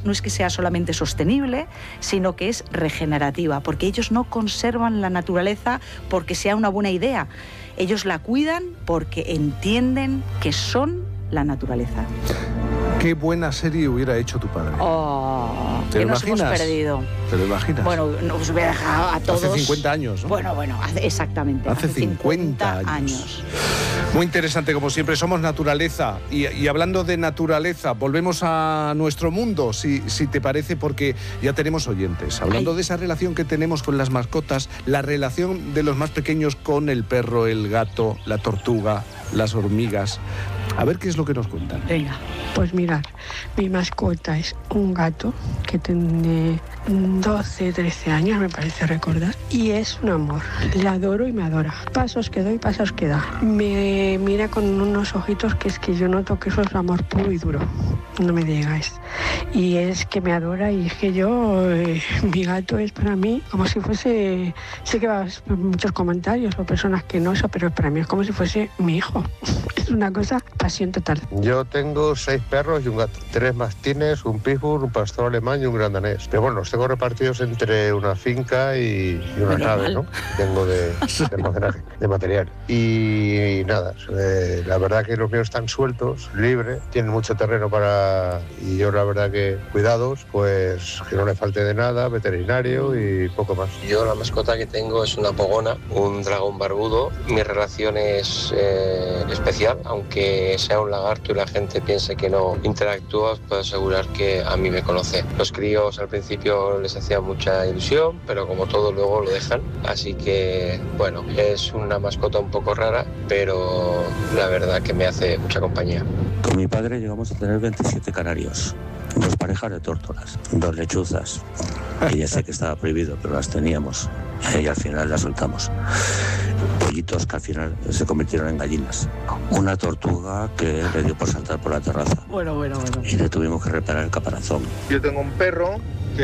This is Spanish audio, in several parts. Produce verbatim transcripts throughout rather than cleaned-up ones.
además no es que sea solamente sostenible, sino que es regenerativa, porque ellos no conservan la naturaleza porque sea una buena idea. Ellos la cuidan porque entienden que son la naturaleza. Qué buena serie hubiera hecho tu padre. Oh, ¿Te que lo nos imaginas? hemos perdido. ¿Te lo imaginas? Bueno, nos hubiera dejado a todos... Hace cincuenta años, ¿no? Bueno, bueno, hace, exactamente. Hace, hace cincuenta, cincuenta años. años. Muy interesante, como siempre, somos naturaleza. Y, y hablando de naturaleza, volvemos a nuestro mundo, si, si te parece, porque ya tenemos oyentes. Hablando Ay. de esa relación que tenemos con las mascotas, la relación de los más pequeños con el perro, el gato, la tortuga, las hormigas. A ver qué es lo que nos cuentan. Venga. Pues mirad, mi mascota es un gato que tiene doce, trece años, me parece recordar, y es un amor. Le adoro y me adora. Pasos que doy, pasos que da. Me mira con unos ojitos que es que yo noto que eso es amor puro y duro. No me digáis. Y es que me adora y es que yo, eh, mi gato es para mí como si fuese, sé que va a muchos comentarios o personas que no, eso, pero para mí es como si fuese mi hijo. Es una cosa, pasión total. Yo tengo seis perros y un gato. Tres mastines, un pitbull, un pastor alemán y un gran danés. Pero bueno, los tengo repartidos entre una finca y, y una nave, ¿no? Tengo de, de almacenaje, de material. Y, y nada, eh, la verdad que los míos están sueltos, libres, tienen mucho terreno para... Y yo la verdad que cuidados, pues que no le falte de nada, veterinario y poco más. Yo la mascota que tengo es una pogona, un dragón barbudo. Mi relación es eh, especial, aunque sea un lagarto y la gente piense que no interactúa, os puedo asegurar que a mí me conoce. Los críos al principio les hacía mucha ilusión, pero como todo luego lo dejan. Así que, bueno, es una mascota un poco rara, pero la verdad que me hace mucha compañía. Con mi padre llegamos a tener veintisiete canarios, dos parejas de tórtolas, dos lechuzas, que ya sé que estaba prohibido, pero las teníamos y al final las soltamos. Pollitos que al final se convirtieron en gallinas. Una tortuga que le dio por saltar por la terraza. Bueno, bueno, bueno. Y le tuvimos que reparar el caparazón. Yo tengo un perro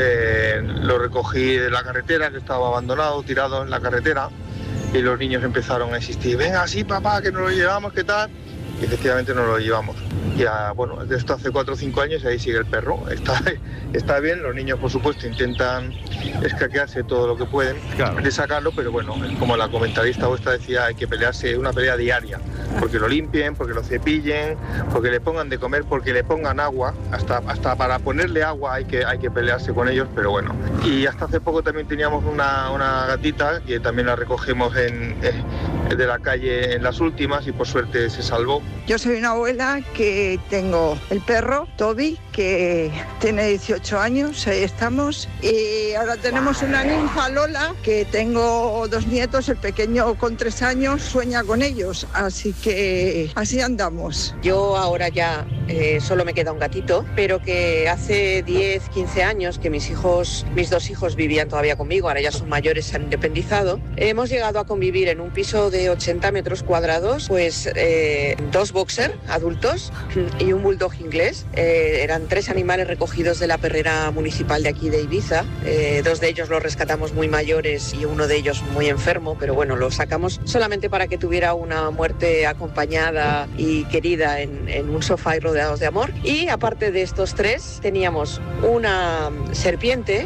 que lo recogí de la carretera, que estaba abandonado, tirado en la carretera, y los niños empezaron a insistir, venga, sí, papá, que nos lo llevamos, ¿qué tal? Y efectivamente nos lo llevamos. Ya, bueno, de esto hace cuatro o cinco años y ahí sigue el perro. Está, está bien, los niños por supuesto intentan escaquearse todo lo que pueden, claro, de sacarlo, pero bueno, como la comentarista vuestra decía, hay que pelearse, una pelea diaria, porque lo limpien, porque lo cepillen, porque le pongan de comer, porque le pongan agua, hasta, hasta para ponerle agua hay que, hay que pelearse con ellos, pero bueno. Y hasta hace poco también teníamos una, una gatita que también la recogimos en, eh, de la calle en las últimas y por suerte se salvó. Yo soy una abuela que tengo el perro, Toby, que tiene dieciocho años, ahí estamos. Y ahora tenemos una ninfa, Lola, que tengo dos nietos, el pequeño con tres años sueña con ellos, así que así andamos. Yo ahora ya eh, solo me queda un gatito, pero que hace diez, quince años que mis hijos, mis dos hijos vivían todavía conmigo, ahora ya son mayores, se han independizado. Hemos llegado a convivir en un piso de ochenta metros cuadrados, pues eh, dos boxer adultos y un bulldog inglés. Eh, eran tres animales recogidos de la perrera municipal de aquí de Ibiza. Eh, dos de ellos los rescatamos muy mayores y uno de ellos muy enfermo, pero bueno, lo sacamos solamente para que tuviera una muerte acompañada y querida en, en un sofá y rodeados de amor. Y aparte de estos tres, teníamos una serpiente,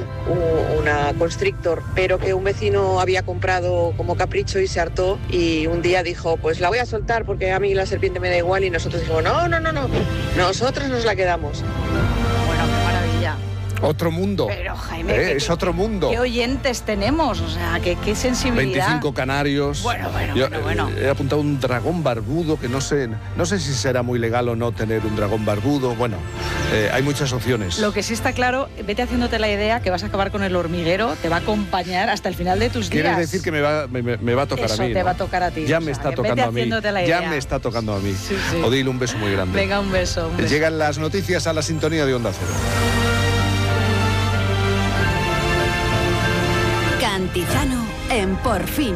una constrictor, pero que un vecino había comprado como capricho y se hartó y un día dijo, pues la voy a soltar porque a mí la serpiente me da igual, y nosotros dijimos, no, no, no, no, nosotros nos la quedamos. Bueno, qué maravilla. Otro mundo. Pero, Jaime, ¿Eh? ¿qué, es otro mundo. ¿Qué oyentes tenemos? O sea, qué, qué sensibilidad. veinticinco canarios. Bueno, bueno, Yo, bueno, bueno. He apuntado un dragón barbudo, que no sé, no sé si será muy legal o no tener un dragón barbudo. Bueno, eh, hay muchas opciones. Lo que sí está claro, vete haciéndote la idea que vas a acabar con el hormiguero, te va a acompañar hasta el final de tus días. Quiere decir que me va, me, me va a tocar Eso a mí. te ¿no? va a tocar a ti. Ya o me sea, está que tocando vete a mí. haciéndote la idea. Ya me está tocando a mí. Sí, sí. Odil, un beso muy grande. Venga, un beso, un beso. Llegan las noticias a la sintonía de Onda Cero. Cantizano en Por Fin.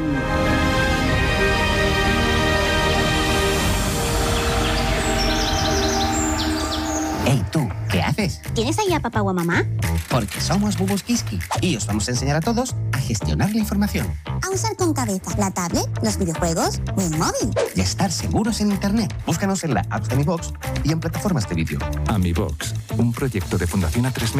Hey, tú, ¿qué haces? ¿Tienes ahí a papá o a mamá? Porque somos Bubus Kiski y os vamos a enseñar a todos a gestionar la información. A usar con cabeza la tablet, los videojuegos o el móvil. Y a estar seguros en Internet. Búscanos en la app de Mi Box y en plataformas de vídeo. AmiBox, un proyecto de Fundación A tres